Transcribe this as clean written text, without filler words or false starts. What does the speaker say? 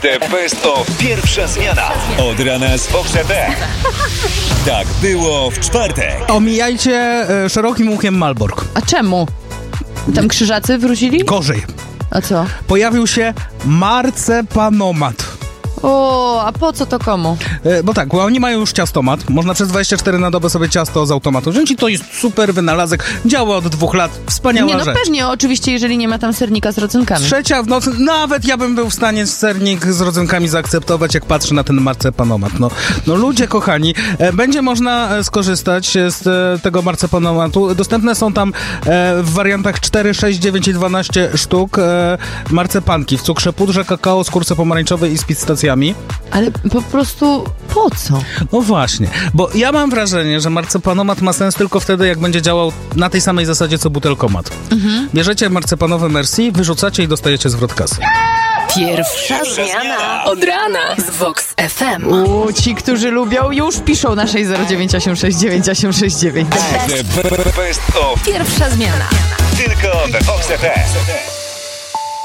The Best of pierwsza zmiana. Od rana z Fox FM. Tak było w czwartek. Omijajcie szerokim łukiem Malbork. A czemu? Tam krzyżacy wrócili? Gorzej. A co? Pojawił się marcepanomat. O, a po co to komu? Bo tak, bo oni mają już ciastomat. Można przez 24 na dobę sobie ciasto z automatu wziąć i to jest super wynalazek. Działa od 2 lat. Wspaniała rzecz. Pewnie, oczywiście, jeżeli nie ma tam sernika z rodzynkami. 3 w nocy, nawet ja bym był w stanie sernik z rodzynkami zaakceptować, jak patrzę na ten marcepanomat. No ludzie kochani, będzie można skorzystać z tego marcepanomatu. Dostępne są tam w wariantach 4, 6, 9 i 12 sztuk marcepanki w cukrze, pudrze kakao, skórce pomarańczowej i z pistacjami. Ale po prostu po co? No właśnie, bo ja mam wrażenie, że marcepanomat ma sens tylko wtedy, jak będzie działał na tej samej zasadzie, co butelkomat. Bierzecie marcepanowe Merci, wyrzucacie i dostajecie zwrot kasy. Pierwsza zmiana od rana z Vox FM. Ci, którzy lubią, już piszą na 609869869. The Best of Pierwsza zmiana. tylko we Fox FM.